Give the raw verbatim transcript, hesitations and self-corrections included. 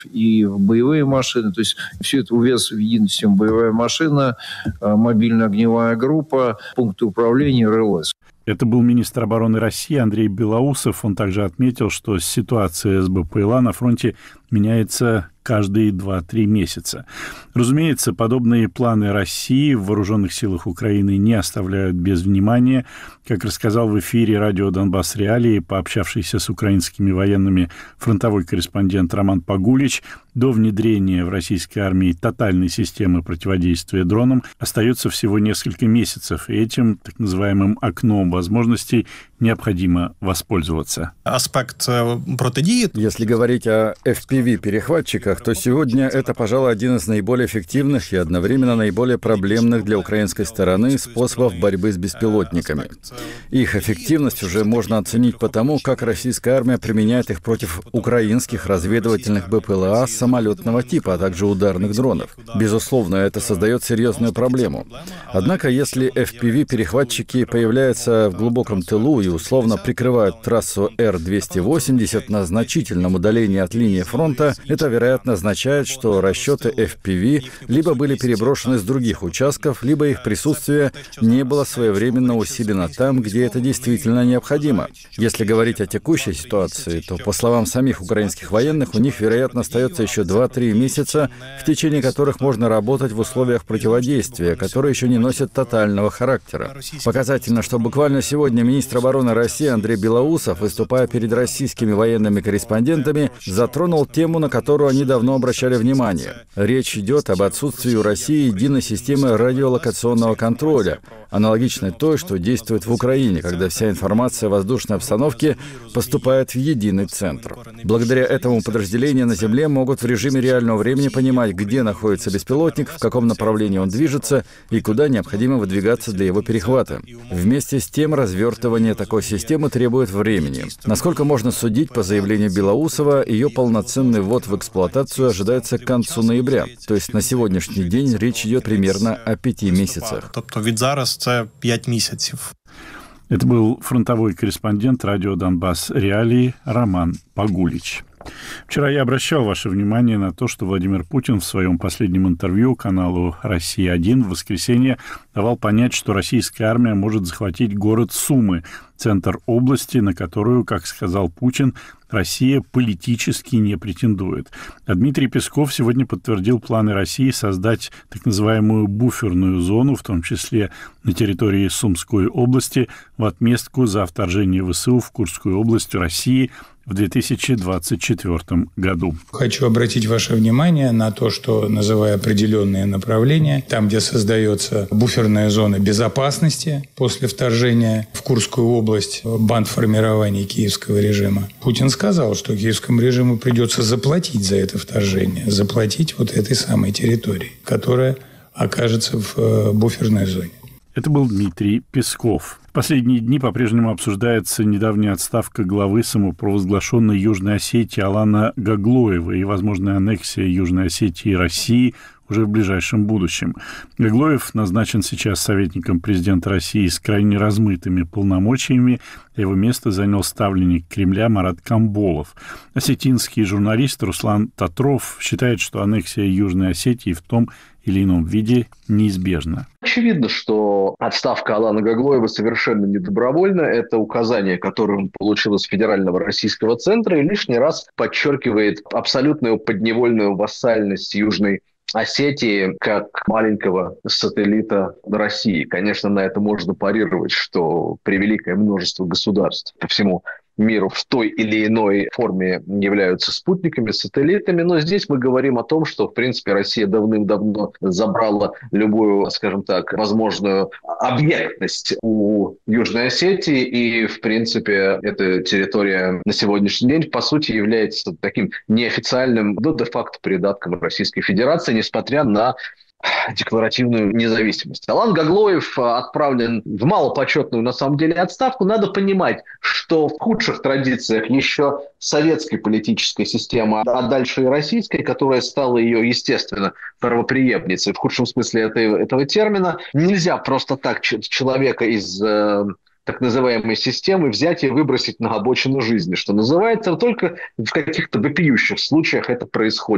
и в боевые машины. То есть все это увез в единую систему: боевая машина, мобильная огневая группа, пункты управления, РЛС. Это был министр обороны России Андрей Белоусов. Он также отметил, что ситуация с БПЛА на фронте меняется каждые два-три месяца. Разумеется, подобные планы России в вооруженных силах Украины не оставляют без внимания. Как рассказал в эфире радио «Донбасс Реалии» пообщавшийся с украинскими военными фронтовой корреспондент Роман Погулич, до внедрения в российской армии тотальной системы противодействия дронам остается всего несколько месяцев, и этим так называемым окном возможностей необходимо воспользоваться. Аспект протидии. Если говорить о эф пи ви-перехватчиках, то сегодня это, пожалуй, один из наиболее эффективных и одновременно наиболее проблемных для украинской стороны способов борьбы с беспилотниками. Их эффективность уже можно оценить по тому, как российская армия применяет их против украинских разведывательных БПЛА самолетного типа, а также ударных дронов. Безусловно, это создает серьезную проблему. Однако, если эф пи ви-перехватчики появляются в глубоком тылу и условно прикрывают трассу Р двести восемьдесят на значительном удалении от линии фронта, это, вероятно, означает, что расчеты эф пи ви либо были переброшены с других участков, либо их присутствие не было своевременно усилено там, где это действительно необходимо. Если говорить о текущей ситуации, то, по словам самих украинских военных, у них, вероятно, остается еще два-три месяца, в течение которых можно работать в условиях противодействия, которые еще не носят тотального характера. Показательно, что буквально сегодня министр обороны России Андрей Белоусов, выступая перед российскими военными корреспондентами, затронул тему, на которую они давно обращали внимание. Речь идет об отсутствии у России единой системы радиолокационного контроля, аналогичной той, что действует в Украине, когда вся информация о воздушной обстановке поступает в единый центр. Благодаря этому подразделения на земле могут в режиме реального времени понимать, где находится беспилотник, в каком направлении он движется и куда необходимо выдвигаться для его перехвата. Вместе с тем, развертывание такой системы требует времени. Насколько можно судить по заявлению Белоусова, ее полноценный ввод в эксплуатацию ожидается к концу ноября. То есть на сегодняшний день речь идет примерно о пяти месяцах. Тобто від зараз це п'ять місяців. Это был фронтовой корреспондент радио «Донбасс Реалии» Роман Погулич. Вчера я обращал ваше внимание на то, что Владимир Путин в своем последнем интервью каналу «Россия один» в воскресенье давал понять, что российская армия может захватить город Сумы, центр области, на которую, как сказал Путин, Россия политически не претендует. А Дмитрий Песков сегодня подтвердил планы России создать так называемую буферную зону, в том числе на территории Сумской области, в отместку за вторжение ВСУ в Курскую область России в две тысячи двадцать четвёртом году. Хочу обратить ваше внимание на то, что, называя определенные направления, там, где создается буферная зона безопасности после вторжения в Курскую область бандформирований киевского режима, Путин сказал, что киевскому режиму придется заплатить за это вторжение, заплатить вот этой самой территории, которая окажется в буферной зоне. Это был Дмитрий Песков. В последние дни по-прежнему обсуждается недавняя отставка главы самопровозглашенной Южной Осетии Алана Гаглоева и возможная аннексия Южной Осетии России уже в ближайшем будущем. Гаглоев назначен сейчас советником президента России с крайне размытыми полномочиями. Его место занял ставленник Кремля Марат Камболов. Осетинский журналист Руслан Татров считает, что аннексия Южной Осетии в том или ином виде неизбежна. Очевидно, что отставка Алана Гаглоева совершенно не добровольна. Это указание, которое он получил из Федерального российского центра, и лишний раз подчеркивает абсолютную подневольную вассальность Южной Осетии как маленького сателлита России. Конечно, на это можно парировать, что превеликое множество государств по всему миру в той или иной форме являются спутниками, сателлитами, но здесь мы говорим о том, что, в принципе, Россия давным-давно забрала любую, скажем так, возможную объектность у Южной Осетии, и, в принципе, эта территория на сегодняшний день, по сути, является таким неофициальным, но де-факто придатком Российской Федерации, несмотря на декларативную независимость. Алан Гаглоев отправлен в малопочетную, на самом деле, отставку. Надо понимать, что в худших традициях еще советской политической системы, а дальше и российской, которая стала ее, естественно, первопреемницей, в худшем смысле этого, этого термина, нельзя просто так человека из э, так называемой системы взять и выбросить на обочину жизни, что называется. Только в каких-то вопиющих случаях это происходит.